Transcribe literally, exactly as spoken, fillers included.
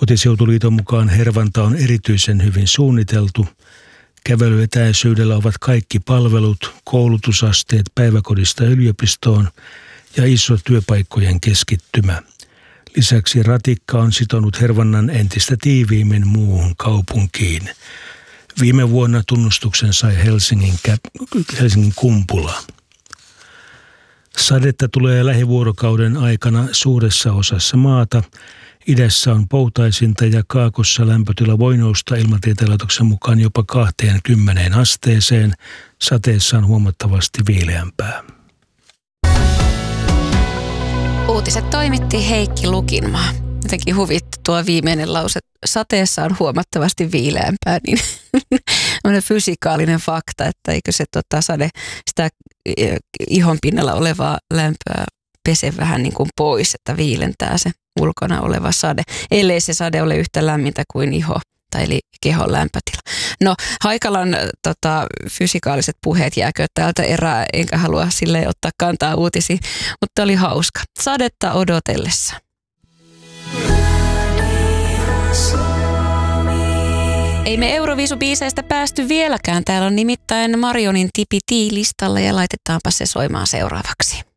Kotiseutuliiton mukaan Hervanta on erityisen hyvin suunniteltu. Kävelyetäisyydellä ovat kaikki palvelut, koulutusasteet päiväkodista yliopistoon ja iso työpaikkojen keskittymä. Lisäksi ratikka on sitonut Hervannan entistä tiiviimmin muuhun kaupunkiin. Viime vuonna tunnustuksen sai Helsingin, Helsingin Kumpula. Sadetta tulee lähivuorokauden aikana suuressa osassa maata. Idässä on poutaisinta ja kaakossa lämpötila voi nousta ilmatieteen laitoksen mukaan jopa kaksikymmentä asteeseen. Sateessa on huomattavasti viileämpää. Uutiset toimitti Heikki Lukinmaa. Jotenkin huvitti tuo viimeinen lause. Sateessa on huomattavasti viileämpää, niin on fysikaalinen fakta, että eikö se tota, sade sitä ihon pinnalla olevaa lämpöä pese vähän niin kuin pois, että viilentää se ulkona oleva sade, ellei se sade ole yhtä lämmintä kuin iho tai eli kehon lämpötila. No, Haikalan tota, fysikaaliset puheet jääkö täältä erää, enkä halua silleen ottaa kantaa uutisiin, mutta oli hauska. Sadetta odotellessa. Ei me Euroviisubiiseistä päästy vieläkään. Täällä on nimittäin Marionin Tipi Tii listalla ja laitetaanpa se soimaan seuraavaksi.